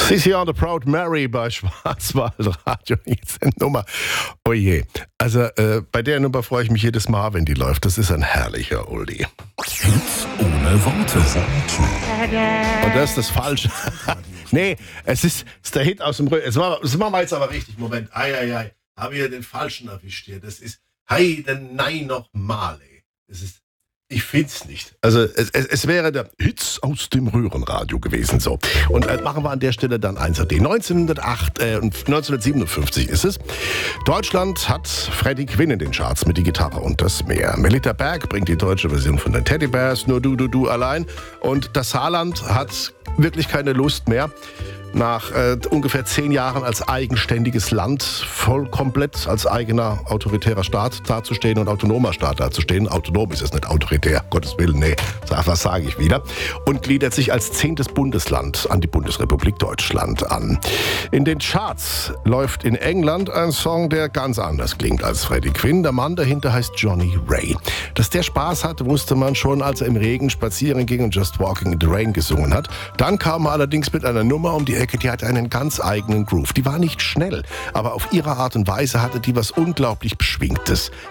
Sissy on the Proud Mary bei Schwarzwaldradio. Jetzt eine Nummer. Oh je. Also bei der Nummer freue ich mich jedes Mal, wenn die läuft. Das ist ein herrlicher Oldie. Hits ohne Worte. Und das ist das Falsche. Nee, es ist der Hit aus dem Rücken. Das machen wir jetzt aber richtig. Moment. Ei. Habe ich ja den Falschen erwischt hier. Das ist nein nochmal, ey. Das ist... Ich find's nicht. Also es wäre der Hits aus dem Röhrenradio gewesen so. Und machen wir an der Stelle dann 1AD. 1957 ist es. Deutschland hat Freddie Quinn in den Charts mit Die Gitarre und das Meer. Melita Berg bringt die deutsche Version von den Teddybärs, nur du allein. Und das Saarland hat wirklich keine Lust mehr. Nach ungefähr 10 Jahren als eigenständiges Land, komplett als eigener autoritärer Staat dazustehen und autonomer Staat dazustehen. Autonom ist es nicht autoritär, Gottes Willen, nee, was sage ich wieder. Und gliedert sich als 10. Bundesland an die Bundesrepublik Deutschland an. In den Charts läuft in England ein Song, der ganz anders klingt als Freddie Quinn. Der Mann dahinter heißt Johnny Ray. Dass der Spaß hatte, wusste man schon, als er im Regen spazieren ging und Just Walking in the Rain gesungen hat. Dann kam er allerdings mit einer Nummer um die Ecke, die hat einen ganz eigenen Groove. Die war nicht schnell, aber auf ihre Art und Weise hatte die was unglaublich Beschwingtes.